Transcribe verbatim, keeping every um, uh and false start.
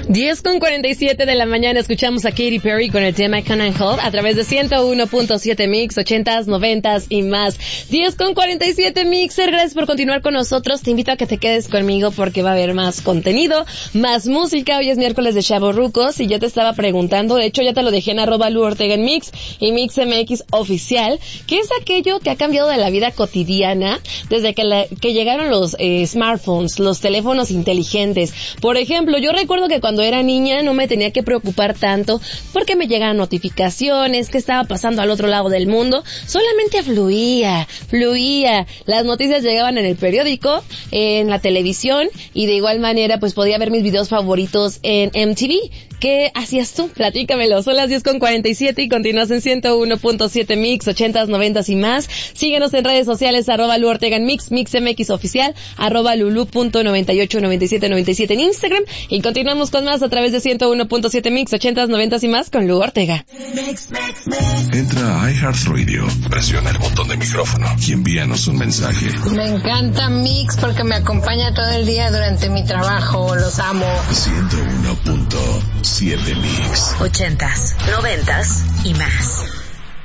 diez con cuarenta y siete de la mañana escuchamos a Katy Perry con el tema Can I Hold a través de ciento uno punto siete Mix, ochentas, noventas y más. diez con cuarenta y siete Mixer, gracias por continuar con nosotros. Te invito a que te quedes conmigo porque va a haber más contenido, más música. Hoy es miércoles de Chavorrucos y yo te estaba preguntando, de hecho ya te lo dejé en arroba Lu Ortega en Mix y Mix M X oficial, ¿qué es aquello que ha cambiado de la vida cotidiana desde que, la, que llegaron los eh, smartphones, los teléfonos inteligentes? Por ejemplo, yo recuerdo que cuando era niña no me tenía que preocupar tanto porque me llegaban notificaciones, qué estaba pasando al otro lado del mundo. Solamente fluía, fluía. Las noticias llegaban en el periódico, en la televisión y de igual manera pues podía ver mis videos favoritos en M T V. ¿Qué hacías tú? Platícamelo. Son las diez con cuarenta y siete y continúas en ciento uno punto siete Mix, ochentas, noventas y más. Síguenos en redes sociales, arroba Lu Ortega en Mix, Mix M X oficial, arroba Lulu punto noventa y ocho noventa y siete noventa y siete en Instagram. Y continuamos con más a través de ciento uno punto siete Mix, ochentas, noventas y más con Lu Ortega. Entra a iHeartRadio, presiona el botón de micrófono y envíanos un mensaje. Me encanta Mix porque me acompaña todo el día durante mi trabajo. Los amo. ciento uno punto siete Mix. Ochentas, noventas y más.